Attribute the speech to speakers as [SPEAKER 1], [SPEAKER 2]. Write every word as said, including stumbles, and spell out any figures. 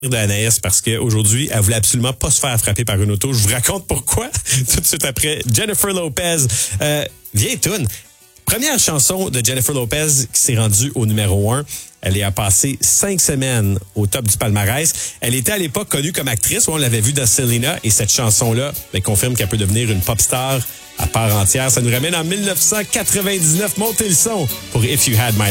[SPEAKER 1] d'Anaïs parce qu'aujourd'hui, elle voulait absolument pas se faire frapper par une auto. Je vous raconte pourquoi tout de suite après. Jennifer Lopez, euh, vieille toune. Première chanson de Jennifer Lopez qui s'est rendue au numéro un. Elle y a passé cinq semaines au top du palmarès. Elle était à l'époque connue comme actrice. On l'avait vue dans Selena et cette chanson-là ben, confirme qu'elle peut devenir une pop star à part entière. Ça nous ramène en dix-neuf cent quatre-vingt-dix-neuf. Montez le son pour If You Had My